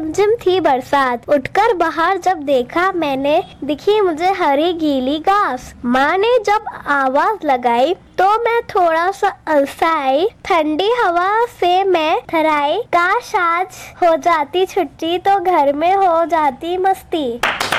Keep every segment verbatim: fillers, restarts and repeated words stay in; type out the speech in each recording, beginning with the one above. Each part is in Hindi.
रिमझिम थी बरसात। उठकर बाहर जब देखा मैंने, दिखी मुझे हरी गीली घास। माँ ने जब आवाज लगाई तो मैं थोड़ा सा अलसाई। ठंडी हवा से मैं थराई। काश आज हो जाती छुट्टी तो घर में हो जाती मस्ती।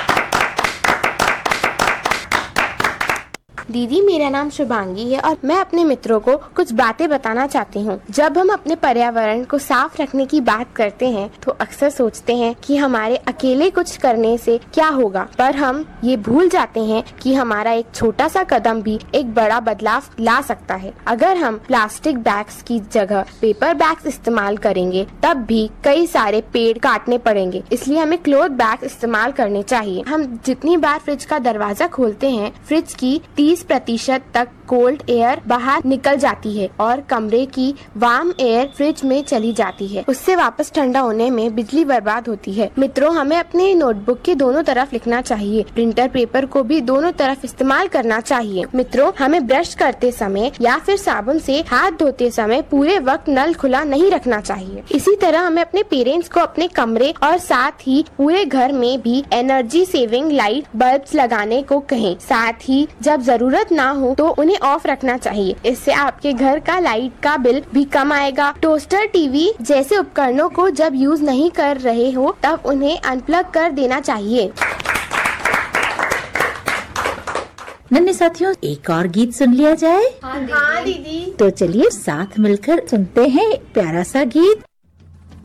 दीदी, मेरा नाम शुभांगी है और मैं अपने मित्रों को कुछ बातें बताना चाहती हूँ। जब हम अपने पर्यावरण को साफ रखने की बात करते हैं तो अक्सर सोचते हैं कि हमारे अकेले कुछ करने से क्या होगा, पर हम ये भूल जाते हैं कि हमारा एक छोटा सा कदम भी एक बड़ा बदलाव ला सकता है। अगर हम प्लास्टिक बैग्स की जगह पेपर बैग्स इस्तेमाल करेंगे तब भी कई सारे पेड़ काटने पड़ेंगे, इसलिए हमें क्लॉथ बैग इस्तेमाल करने चाहिए। हम जितनी बार फ्रिज का दरवाजा खोलते हैं, फ्रिज की तीस प्रतिशत तक कोल्ड एयर बाहर निकल जाती है और कमरे की वार्म एयर फ्रिज में चली जाती है। उससे वापस ठंडा होने में बिजली बर्बाद होती है। मित्रों, हमें अपने नोटबुक के दोनों तरफ लिखना चाहिए। प्रिंटर पेपर को भी दोनों तरफ इस्तेमाल करना चाहिए। मित्रों, हमें ब्रश करते समय या फिर साबुन से हाथ धोते समय पूरे वक्त नल खुला नहीं रखना चाहिए। इसी तरह हमें अपने पेरेंट्स को अपने कमरे और साथ ही पूरे घर में भी एनर्जी सेविंग लाइट बल्ब्स लगाने को कहें। साथ ही जब जरूरत ना हो तो उन्हें ऑफ रखना चाहिए। इससे आपके घर का लाइट का बिल भी कम आएगा। टोस्टर, टीवी जैसे उपकरणों को जब यूज नहीं कर रहे हो तब उन्हें अनप्लग कर देना चाहिए। नन्हे साथियों, एक और गीत सुन लिया जाए। हाँ दीदी। तो चलिए साथ मिलकर सुनते हैं प्यारा सा गीत।